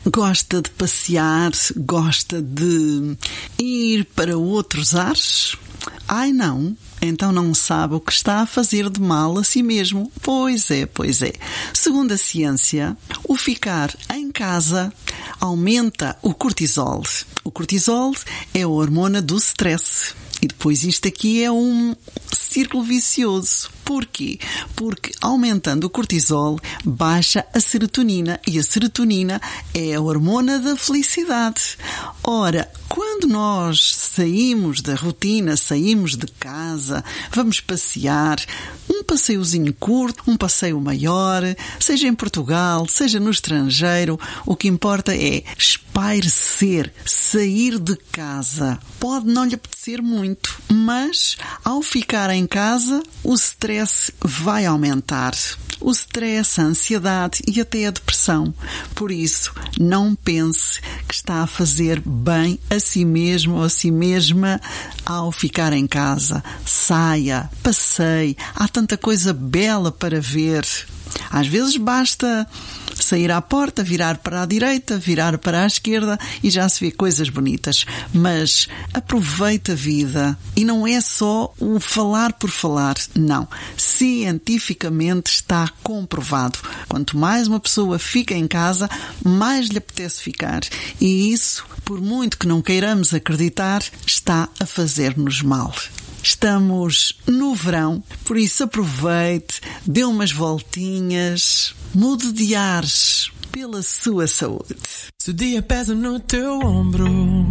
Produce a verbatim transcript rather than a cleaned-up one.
Gosta de passear? Gosta de ir para outros ares? Ai não, então não sabe o que está a fazer de mal a si mesmo. Pois é, pois é. Segundo a ciência, o ficar em casa aumenta o cortisol. O cortisol é a hormona do stress. E depois isto aqui é um círculo vicioso. Porquê? Porque aumentando o cortisol baixa a serotonina e a serotonina é a hormona da felicidade. Ora, quando nós saímos da rotina, saímos de casa, vamos passear, um passeiozinho curto, um passeio maior, seja em Portugal, seja no estrangeiro, o que importa é espairecer, sair de casa. Pode não lhe apetecer muito, mas ao ficar em casa, o stress vai aumentar. O stress, a ansiedade e até a depressão. Por isso, não pense que está a fazer bem a si mesmo ou a si mesma ao ficar em casa. Saia, passeie, há tanta coisa bela para ver. Às vezes basta sair à porta, virar para a direita, virar para a esquerda e já se vê coisas bonitas. Mas aproveita a vida. E não é só o falar por falar. Não. Cientificamente está comprovado. Quanto mais uma pessoa fica em casa, mais lhe apetece ficar. E isso, por muito que não queiramos acreditar, está a fazer-nos mal. Estamos no verão, por isso aproveite, dê umas voltinhas, mude de ares pela sua saúde. Se o dia pesa no teu ombro,